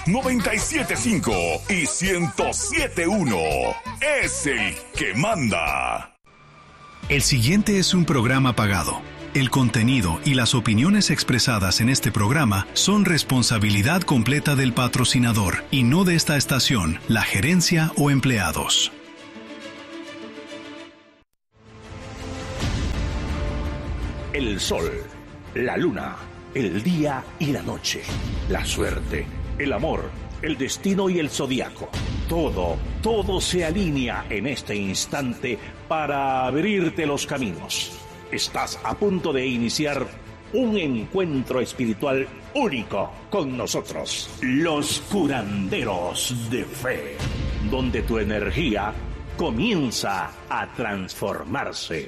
97.5 y 107.1. Es el que manda. El siguiente es un programa pagado. El contenido y las opiniones expresadas en este programa son responsabilidad completa del patrocinador y no de esta estación, la gerencia o empleados. El sol, la luna, el día y la noche, la suerte, el amor, el destino y el zodiaco. Todo se alinea en este instante para abrirte los caminos. Estás a punto de iniciar un encuentro espiritual único con nosotros, los curanderos de fe, donde tu energía comienza a transformarse.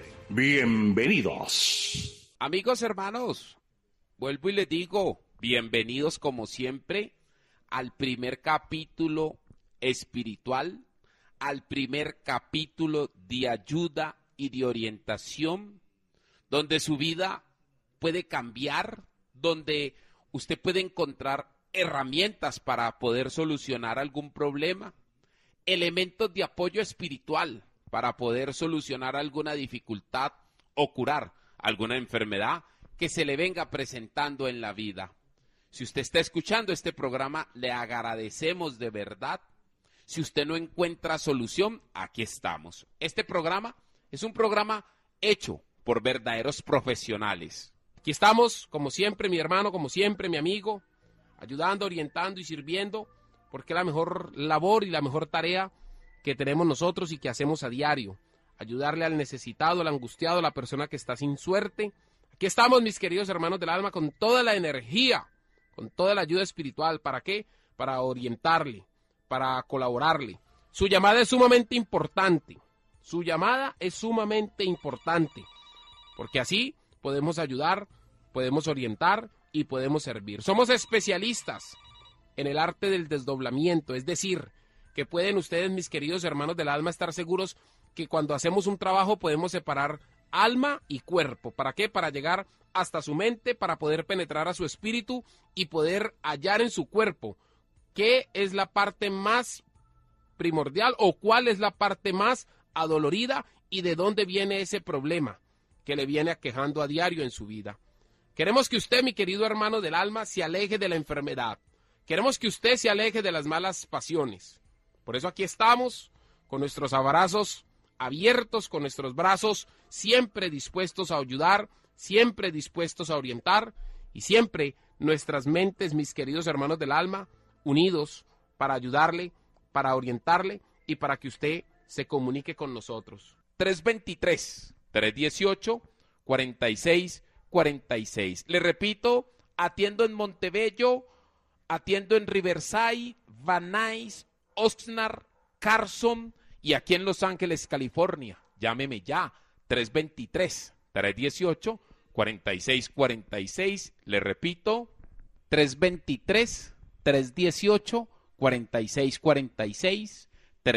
Bienvenidos. Amigos, hermanos, vuelvo y les digo, bienvenidos como siempre al primer capítulo espiritual, al primer capítulo de ayuda y de orientación, donde su vida puede cambiar, donde usted puede encontrar herramientas para poder solucionar algún problema, elementos de apoyo espiritual para poder solucionar alguna dificultad o curar alguna enfermedad que se le venga presentando en la vida. Si usted está escuchando este programa, le agradecemos de verdad. Si usted no encuentra solución, aquí estamos. Este programa es un programa hecho por verdaderos profesionales. Aquí estamos, como siempre, mi hermano, como siempre, mi amigo, ayudando, orientando y sirviendo, porque es la mejor labor y la mejor tarea que tenemos nosotros y que hacemos a diario. Ayudarle al necesitado, al angustiado, a la persona que está sin suerte. Aquí estamos, mis queridos hermanos del alma, con toda la energía, con toda la ayuda espiritual. ¿Para qué? Para orientarle, para colaborarle. Su llamada es sumamente importante. Su llamada es sumamente importante, porque así podemos ayudar, podemos orientar y podemos servir. Somos especialistas en el arte del desdoblamiento, es decir, que pueden ustedes, mis queridos hermanos del alma, estar seguros que cuando hacemos un trabajo podemos separar alma y cuerpo. ¿Para qué? Para llegar hasta su mente, para poder penetrar a su espíritu y poder hallar en su cuerpo qué es la parte más primordial o cuál es la parte más adolorida y de dónde viene ese problema que le viene aquejando a diario en su vida. Queremos que usted, mi querido hermano del alma, se aleje de la enfermedad. Queremos que usted se aleje de las malas pasiones. Por eso aquí estamos, con nuestros abrazos abiertos, con nuestros brazos siempre dispuestos a ayudar, siempre dispuestos a orientar y siempre nuestras mentes, mis queridos hermanos del alma, unidos para ayudarle, para orientarle y para que usted se comunique con nosotros. 323-318-4646. Le repito, atiendo en Montebello, atiendo en Riverside, Van Nuys, Oxnard, Carson y aquí en Los Ángeles, California. Llámeme ya, 323-318-4646. Le repito, 323-318-4646.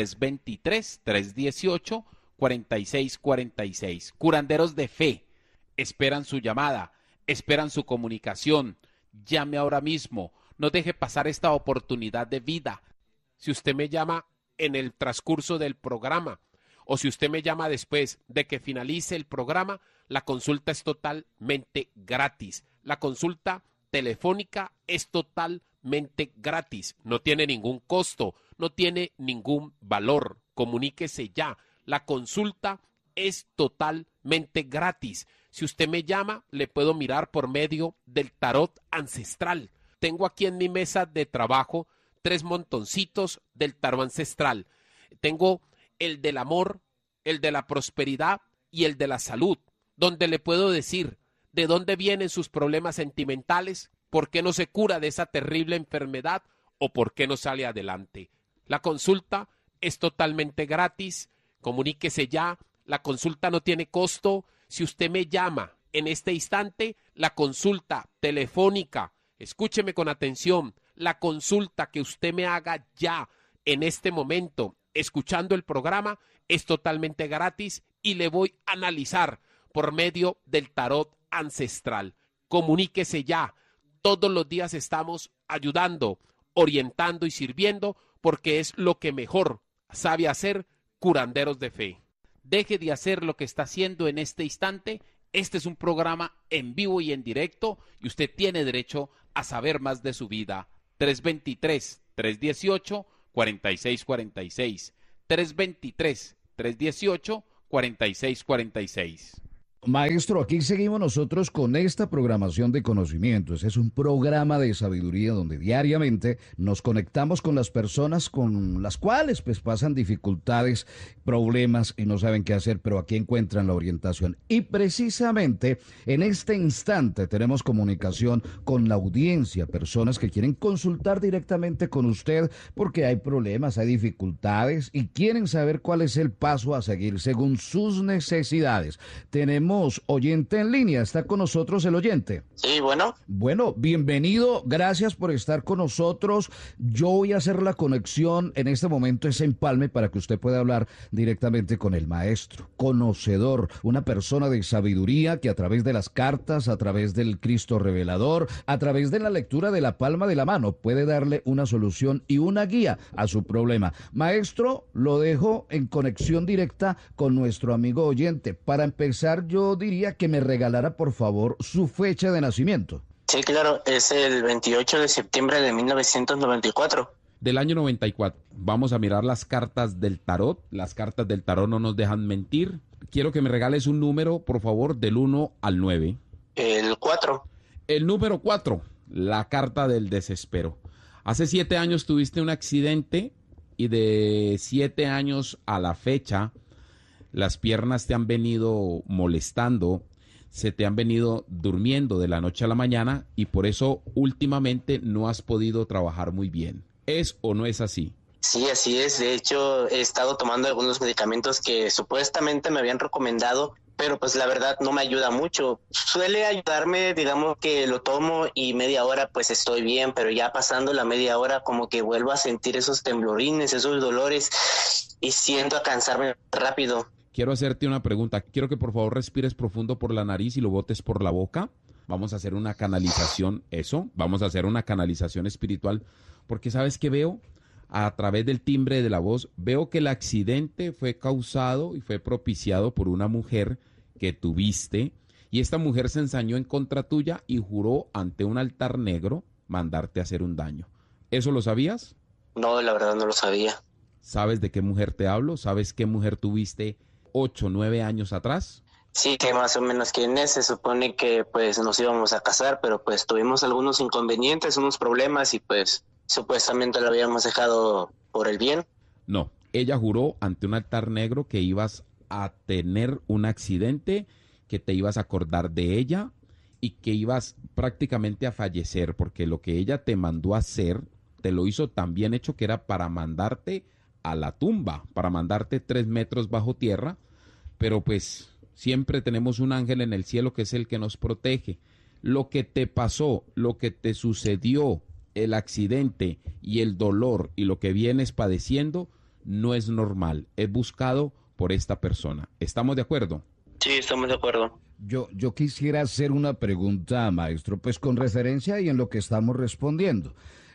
323-318-4646. Curanderos de fe, esperan su llamada, esperan su comunicación. Llame ahora mismo, no deje pasar esta oportunidad de vida. Si usted me llama en el transcurso del programa o si usted me llama después de que finalice el programa, la consulta es totalmente gratis. La consulta telefónica es totalmente gratis, no tiene ningún costo, no tiene ningún valor. Comuníquese ya, la consulta es totalmente gratis. Si usted me llama, le puedo mirar por medio del tarot ancestral. Tengo aquí en mi mesa de trabajo 3 montoncitos del tarot ancestral. Tengo el del amor, el de la prosperidad y el de la salud, donde le puedo decir de dónde vienen sus problemas sentimentales, por qué no se cura de esa terrible enfermedad o por qué no sale adelante. La consulta es totalmente gratis. Comuníquese ya. La consulta no tiene costo. Si usted me llama en este instante, la consulta telefónica, escúcheme con atención, la consulta que usted me haga ya en este momento, escuchando el programa, es totalmente gratis y le voy a analizar por medio del tarot ancestral. Comuníquese ya. Todos los días estamos ayudando, orientando y sirviendo, porque es lo que mejor sabe hacer curanderos de fe. Deje de hacer lo que está haciendo en este instante. Este es un programa en vivo y en directo y usted tiene derecho a saber más de su vida. 323-318-4646. 323-318-4646. Maestro, aquí seguimos nosotros con esta programación de conocimientos. Es un programa de sabiduría donde diariamente nos conectamos con las personas con las cuales pues pasan dificultades, problemas y no saben qué hacer, pero aquí encuentran la orientación. Y precisamente en este instante tenemos comunicación con la audiencia, personas que quieren consultar directamente con usted porque hay problemas, hay dificultades y quieren saber cuál es el paso a seguir según sus necesidades. Tenemos oyente en línea, ¿está con nosotros el oyente? Sí, bueno. Bueno, bienvenido, gracias por estar con nosotros. Yo voy a hacer la conexión en este momento, ese empalme, para que usted pueda hablar directamente con el maestro, conocedor, una persona de sabiduría que a través de las cartas, a través del Cristo revelador, a través de la lectura de la palma de la mano, puede darle una solución y una guía a su problema. Maestro, lo dejo en conexión directa con nuestro amigo oyente. Para empezar, yo diría que me regalara, por favor, su fecha de nacimiento. Sí, claro, es el 28 de septiembre de 1994. Del año 94. Vamos a mirar las cartas del tarot. Las cartas del tarot no nos dejan mentir. Quiero que me regales un número, por favor, del 1 al 9. El 4. El número 4, la carta del desespero. Hace 7 años tuviste un accidente y de 7 años a la fecha las piernas te han venido molestando, se te han venido durmiendo de la noche a la mañana y por eso últimamente no has podido trabajar muy bien. ¿Es o no es así? Sí, así es. De hecho, he estado tomando algunos medicamentos que supuestamente me habían recomendado, pero pues la verdad no me ayuda mucho. Suele ayudarme, digamos que lo tomo y media hora pues estoy bien, pero ya pasando la media hora como que vuelvo a sentir esos temblorines, esos dolores y siento a cansarme rápido. Quiero hacerte una pregunta. Quiero que por favor respires profundo por la nariz y lo botes por la boca. Vamos a hacer una canalización, vamos a hacer una canalización espiritual, porque ¿sabes qué veo? A través del timbre de la voz, veo que el accidente fue causado y fue propiciado por una mujer que tuviste, y esta mujer se ensañó en contra tuya y juró ante un altar negro mandarte a hacer un daño. ¿Eso lo sabías? No, la verdad no lo sabía. ¿Sabes de qué mujer te hablo? ¿Sabes qué mujer tuviste 8, 9 años atrás? Sí, que más o menos quién es. Se supone que pues nos íbamos a casar, pero pues tuvimos algunos inconvenientes, unos problemas y pues supuestamente lo habíamos dejado por el bien. No, ella juró ante un altar negro que ibas a tener un accidente, que te ibas a acordar de ella y que ibas prácticamente a fallecer, porque lo que ella te mandó a hacer, te lo hizo tan bien hecho que era para mandarte a la tumba, para mandarte 3 metros bajo tierra, pero pues siempre tenemos un ángel en el cielo que es el que nos protege. Lo que te pasó, lo que te sucedió, el accidente y el dolor y lo que vienes padeciendo no es normal, es buscado por esta persona. ¿Estamos de acuerdo? Sí, estamos de acuerdo. Yo quisiera hacer una pregunta, maestro, pues con referencia y en lo que estamos respondiendo.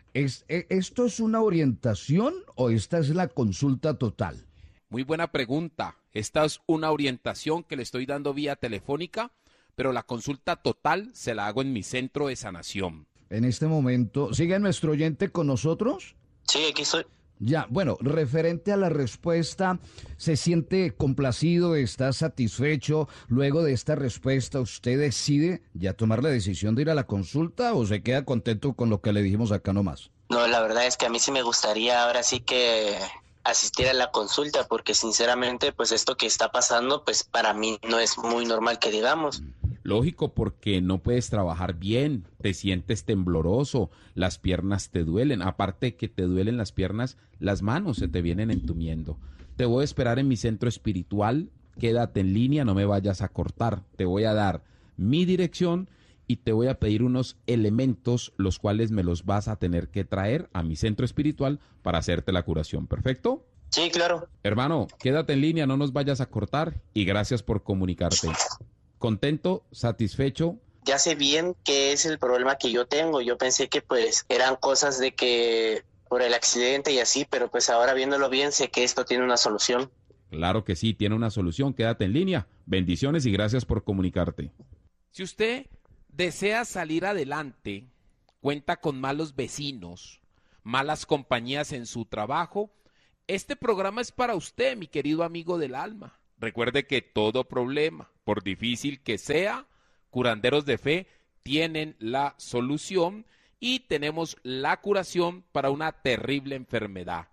¿Esto es una orientación o esta es la consulta total? Muy buena pregunta. Esta es una orientación que le estoy dando vía telefónica, pero la consulta total se la hago en mi centro de sanación. En este momento, ¿sigue nuestro oyente con nosotros? Sí, aquí estoy. Ya, bueno, referente a la respuesta, ¿se siente complacido, está satisfecho? Luego de esta respuesta, ¿usted decide ya tomar la decisión de ir a la consulta o se queda contento con lo que le dijimos acá nomás? No, la verdad es que a mí sí me gustaría ahora sí que asistir a la consulta, porque sinceramente pues esto que está pasando pues para mí no es muy normal que digamos. Lógico, porque no puedes trabajar bien, te sientes tembloroso, las piernas te duelen, aparte que te duelen las piernas, las manos se te vienen entumiendo. Te voy a esperar en mi centro espiritual, quédate en línea, no me vayas a cortar, te voy a dar mi dirección y te voy a pedir unos elementos, los cuales me los vas a tener que traer a mi centro espiritual para hacerte la curación, ¿perfecto? Sí, claro. Hermano, quédate en línea, no nos vayas a cortar y gracias por comunicarte. Contento, satisfecho ya sé bien qué es el problema que yo tengo. Yo pensé que pues eran cosas de que por el accidente y así, pero pues ahora viéndolo bien sé que esto tiene una solución. Claro que sí, tiene una solución. Quédate en línea. Bendiciones y gracias por comunicarte. Si usted desea salir adelante, cuenta con malos vecinos, malas compañías en su trabajo, este programa es para usted, mi querido amigo del alma. Recuerde que todo problema, por difícil que sea, Curanderos de Fe tienen la solución y tenemos la curación para una terrible enfermedad.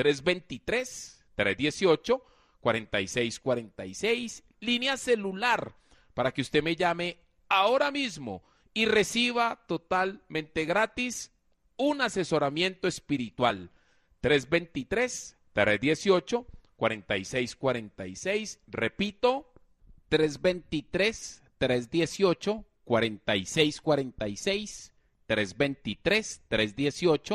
323-318-4646, línea celular, para que usted me llame ahora mismo y reciba totalmente gratis un asesoramiento espiritual. 323-318-4646, repito, 323-318-4646, 323-318